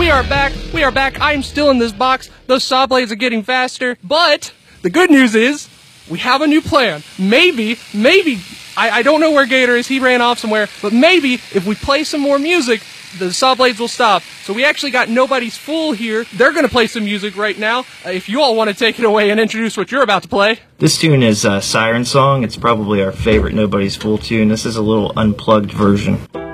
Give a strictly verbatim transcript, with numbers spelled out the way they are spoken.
We are back. We are back. I'm still in this box. Those saw blades are getting faster. But the good news is we have a new plan. Maybe, maybe, I, I don't know where Gator is. He ran off somewhere. But maybe if we play some more music, the saw blades will stop. So we actually got Nobody's Fool here. They're going to play some music right now. Uh, if you all want to take it away and introduce what you're about to play. This tune is uh, Siren Song. It's probably our favorite Nobody's Fool tune. This is a little unplugged version.